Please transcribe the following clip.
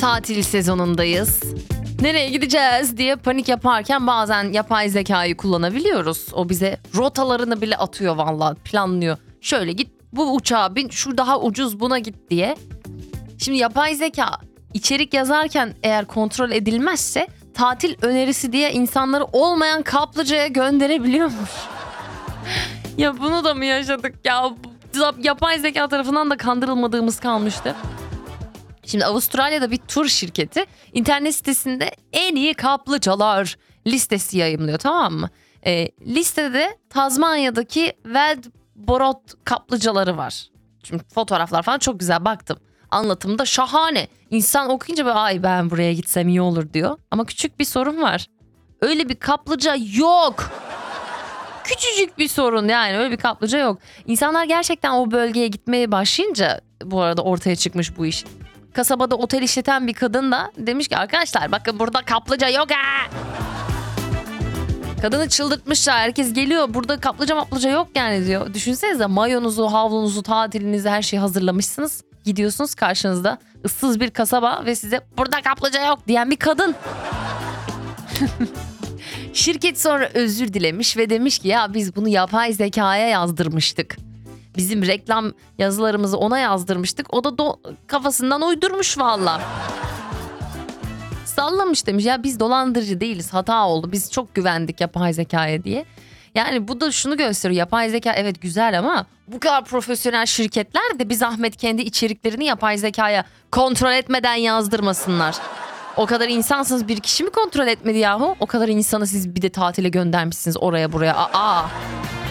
tatil sezonundayız. Nereye gideceğiz diye panik yaparken bazen yapay zekayı kullanabiliyoruz. O bize rotalarını bile atıyor vallahi, planlıyor. Şöyle git, bu uçağa bin, şu daha ucuz, buna git diye. Şimdi yapay zeka içerik yazarken eğer kontrol edilmezse tatil önerisi diye insanları olmayan kaplıcaya gönderebiliyormuş. Ya bunu da mı yaşadık ya? Yapay zeka tarafından da kandırılmadığımız kalmıştı. Şimdi Avustralya'da bir tur şirketi internet sitesinde en iyi kaplıcalar listesi yayımlıyor, tamam mı? Listede Tazmanya'daki Velborough kaplıcaları var. Şimdi fotoğraflar falan çok güzel, baktım. Anlatımı da şahane. İnsan okuyunca böyle ay ben buraya gitsem iyi olur diyor. Ama küçük bir sorun var. Öyle bir kaplıca yok. Küçücük bir sorun, yani öyle bir kaplıca yok. İnsanlar gerçekten o bölgeye gitmeye başlayınca bu arada ortaya çıkmış bu iş. Kasabada otel işleten bir kadın da demiş ki arkadaşlar bakın burada kaplıca yok ha. Kadını çıldırtmışlar, herkes geliyor burada kaplıca yok yani diyor. Düşünsenize, mayonuzu, havlunuzu, tatilinizi, her şeyi hazırlamışsınız. Gidiyorsunuz, karşınızda ıssız bir kasaba ve size burada kaplıca yok diyen bir kadın. Şirket sonra özür dilemiş ve demiş ki ya biz bunu yapay zekaya yazdırmıştık. Bizim reklam yazılarımızı ona yazdırmıştık. O da kafasından uydurmuş valla. Sallamış, demiş ya biz dolandırıcı değiliz, hata oldu. Biz çok güvendik yapay zekaya diye. Yani bu da şunu gösteriyor. Yapay zeka evet güzel ama bu kadar profesyonel şirketler de bir zahmet kendi içeriklerini yapay zekaya kontrol etmeden yazdırmasınlar. O kadar insansınız, bir kişi mi kontrol etmedi yahu? O kadar insanı siz bir de tatile göndermişsiniz oraya buraya. Aa.